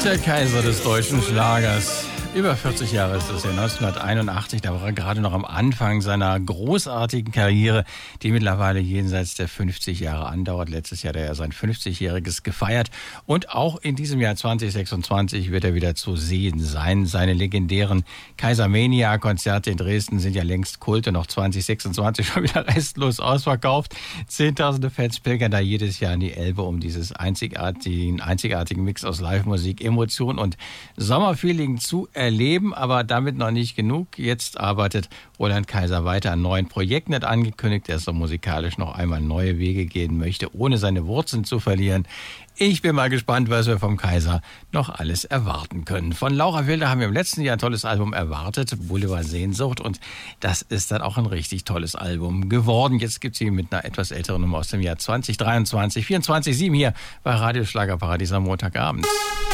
Der Kaiser des deutschen Schlagers. Über 40 Jahre ist es ja, 1981, da war er gerade noch am Anfang seiner großartigen Karriere, die mittlerweile jenseits der 50 Jahre andauert. Letztes Jahr hat er sein 50-jähriges gefeiert und auch in diesem Jahr 2026 wird er wieder zu sehen sein. Seine legendären Kaisermania-Konzerte in Dresden sind ja längst Kult und noch 2026 schon wieder restlos ausverkauft. Zehntausende Fans pilgern da jedes Jahr an die Elbe, um dieses einzigartigen Mix aus Live-Musik, Emotion und Sommerfeeling zu erleben, aber damit noch nicht genug. Jetzt arbeitet Roland Kaiser weiter an neuen Projekten, hat angekündigt, dass er musikalisch noch einmal neue Wege gehen möchte, ohne seine Wurzeln zu verlieren. Ich bin mal gespannt, was wir vom Kaiser noch alles erwarten können. Von Laura Wilder haben wir im letzten Jahr ein tolles Album erwartet, Boulevard Sehnsucht, und das ist dann auch ein richtig tolles Album geworden. Jetzt gibt es sie mit einer etwas älteren Nummer aus dem Jahr 2023, 24/7 hier bei Radio Schlagerparadies am Montagabend.